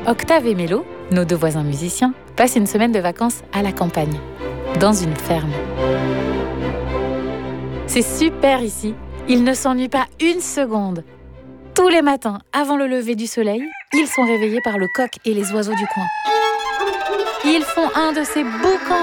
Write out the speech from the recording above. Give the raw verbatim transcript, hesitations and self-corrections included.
Octave et Mélo, nos deux voisins musiciens, passent une semaine de vacances à la campagne, dans une ferme. C'est super ici, ils ne s'ennuient pas une seconde. Tous les matins, avant le lever du soleil, ils sont réveillés par le coq et les oiseaux du coin. Ils font un de ces boucans